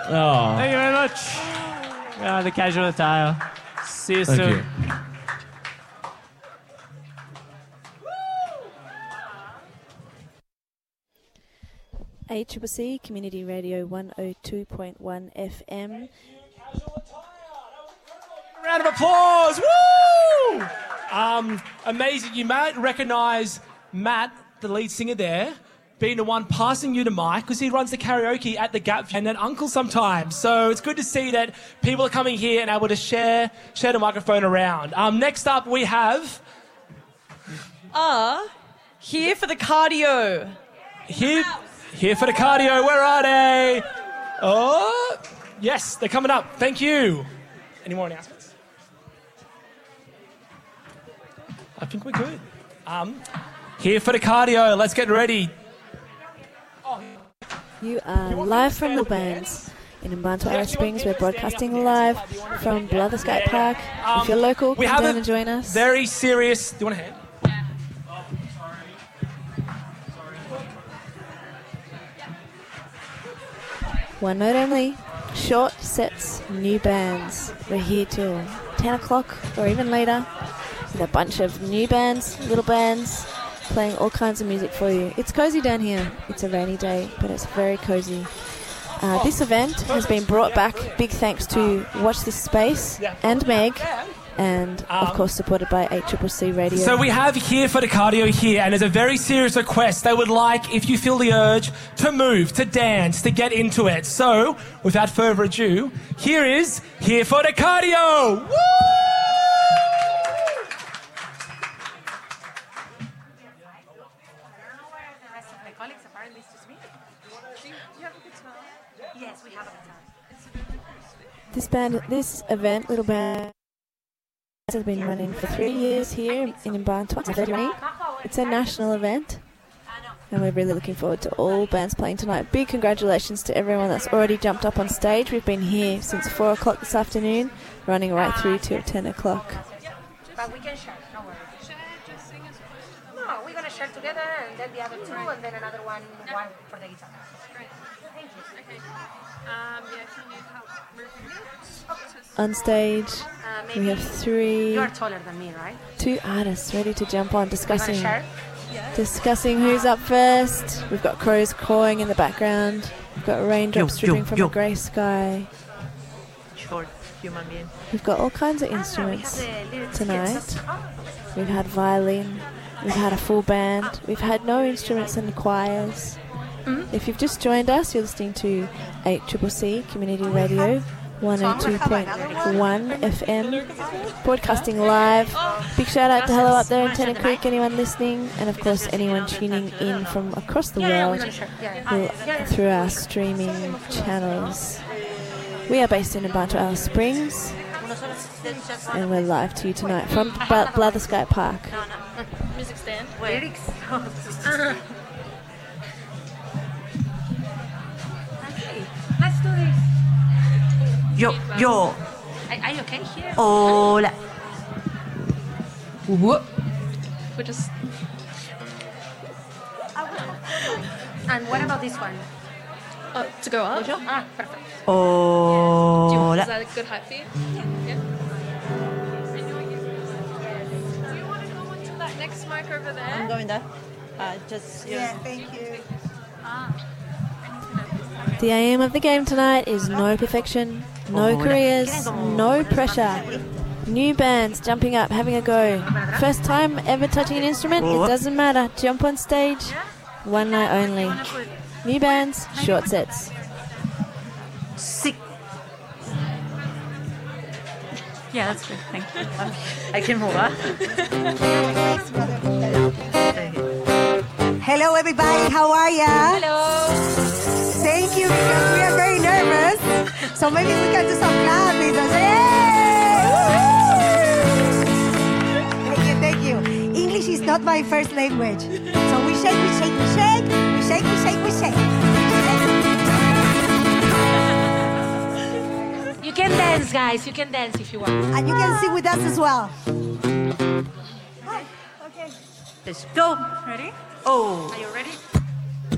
Oh. Thank you very much. The casual attire. See you soon. Thank you. ACCC Community Radio 102.1 FM. Round of applause! Woo! Amazing. You might recognise Matt, the lead singer there, being the one passing you the mic because he runs the karaoke at the Gap and an uncle sometimes. So it's good to see that people are coming here and able to share the microphone around. Next up we have... Here for the cardio. Here for the cardio. Where are they? Oh, yes, they're coming up. Thank you. Any more announcements? I think we're good. Here for the cardio. Let's get ready. You are live from the bands in Mbantu Alice Springs. We're broadcasting live from Blatherskite Park. If you're local, come down and join us. Very serious. Do you want a hand? One note only. Short sets, new bands. We're here till 10 o'clock or even later with a bunch of new bands, little bands, playing all kinds of music for you. It's cozy down here. It's a rainy day, but it's very cozy. This event has been brought back, big thanks to Watch This Space and Meg, and of course supported by ACCC Radio. So we have Here for the Cardio here, and there's a very serious request. They would like, if you feel the urge, to move, to dance, to get into it. So, without further ado, here is Here for the Cardio! Woo! Yes, we have a This event, Little Band, has been running for 3 years here in Mbantu. It's a national event, and we're really looking forward to all bands playing tonight. Big congratulations to everyone that's already jumped up on stage. We've been here since 4 o'clock this afternoon, running right through till 10 o'clock. But we can share, no worries. No, we're going to share together, and then the other two, and then another one for the guitar. Great. Thank you. Okay. If you need help moving On stage, we have three... You're taller than me, right? 2 artists ready to jump on, discussing who's up first. We've got crows cawing in the background. We've got raindrops dripping from a grey sky. Short human being. We've got all kinds of instruments tonight. We've had violin. We've had a full band. We've had no instruments and choirs. If you've just joined us, you're listening to ACCC Community Radio 102.1 FM, broadcasting live. Big shout out to Hello up there in Tennant Creek, anyone listening, and of course anyone tuning in from across the world through our streaming channels. We are based in Mbantu Alice Springs, and we're live to you tonight from Blatherskite Park. Music stand. Lyrics. Let's do this. Yo. Are you okay here? Hola. Whoop. We're just... And what about this one? To go up? Perfect. Hola. Is that a good height for you? Yeah. Do you want to go into that next mic over there? I'm going there. Thank you. The aim of the game tonight is no perfection, no careers, no pressure. New bands jumping up, having a go. First time ever touching an instrument, it doesn't matter. Jump on stage, one night only. New bands, short sets. Sick. Yeah, that's good. Thank you. I can move, huh? Hello, everybody. How are ya? Hello. Thank you, because we are very nervous. So maybe we can do some clapping. Thank you. English is not my first language. So we shake, we shake, we shake. We shake, we shake, we shake. You can dance, guys. You can dance if you want. And you can sing with us as well. Let's go. Ready? Oh. Are you ready?